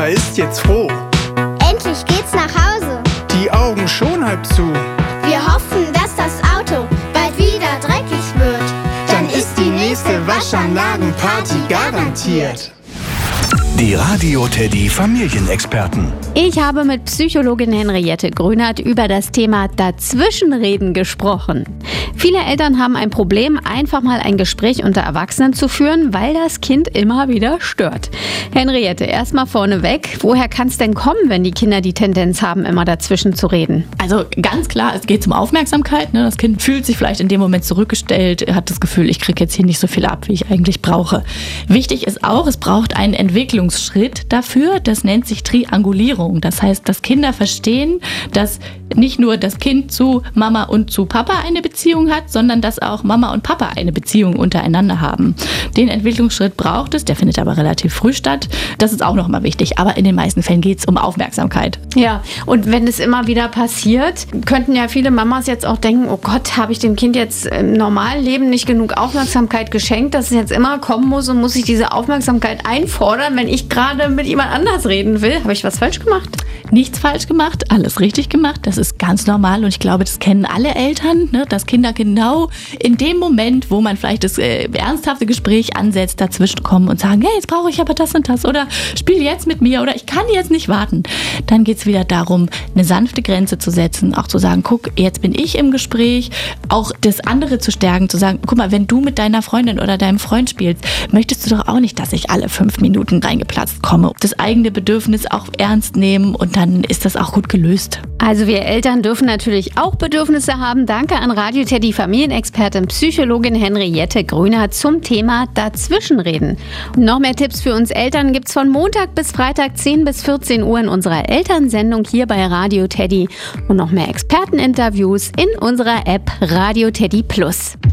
Mutter ist jetzt froh. Endlich geht's nach Hause. Die Augen schon halb zu. Wir hoffen, dass das Auto bald wieder dreckig wird. Dann ist die nächste Waschanlagenparty garantiert. Die Radio Teddy Familienexperten. Ich habe mit Psychologin Henriette Grünert über das Thema Dazwischenreden gesprochen. Viele Eltern haben ein Problem, einfach mal ein Gespräch unter Erwachsenen zu führen, weil das Kind immer wieder stört. Henriette, erstmal vorneweg, woher kann es denn kommen, wenn die Kinder die Tendenz haben, immer dazwischen zu reden? Also ganz klar, es geht um Aufmerksamkeit. Das Kind fühlt sich vielleicht in dem Moment zurückgestellt, hat das Gefühl, ich kriege jetzt hier nicht so viel ab, wie ich eigentlich brauche. Wichtig ist auch, es braucht einen Entwicklungsschritt dafür, das nennt sich Triangulierung. Das heißt, dass Kinder verstehen, dass nicht nur das Kind zu Mama und zu Papa eine Beziehung hat, sondern dass auch Mama und Papa eine Beziehung untereinander haben. Den Entwicklungsschritt braucht es, der findet aber relativ früh statt. Das ist auch nochmal wichtig, aber in den meisten Fällen geht es um Aufmerksamkeit. Ja, und wenn es immer wieder passiert, könnten ja viele Mamas jetzt auch denken, oh Gott, habe ich dem Kind jetzt im normalen Leben nicht genug Aufmerksamkeit geschenkt, dass es jetzt immer kommen muss und muss ich diese Aufmerksamkeit einfordern, wenn ich gerade mit jemand anders reden will. Habe ich was falsch gemacht? Nichts falsch gemacht, alles richtig gemacht. Das ist ganz normal und ich glaube, das kennen alle Eltern, dass Kinder genau in dem Moment, wo man vielleicht das ernsthafte Gespräch ansetzt, dazwischen kommen und sagen, hey, jetzt brauche ich aber das und das oder spiel jetzt mit mir oder ich kann jetzt nicht warten. Dann geht es wieder darum, eine sanfte Grenze zu setzen, auch zu sagen, guck, jetzt bin ich im Gespräch, auch das andere zu stärken, zu sagen, guck mal, wenn du mit deiner Freundin oder deinem Freund spielst, möchtest du doch auch nicht, dass ich alle 5 Minuten reingeplatzt komme. Das eigene Bedürfnis auch ernst nehmen und dann ist das auch gut gelöst. Also wir Eltern dürfen natürlich auch Bedürfnisse haben. Danke an Radio Teddy Familienexpertin Psychologin Henriette Grünert zum Thema Dazwischenreden. Und noch mehr Tipps für uns Eltern gibt's von Montag bis Freitag 10 bis 14 Uhr in unserer Elternsendung hier bei Radio Teddy und noch mehr Experteninterviews in unserer App Radio Teddy Plus.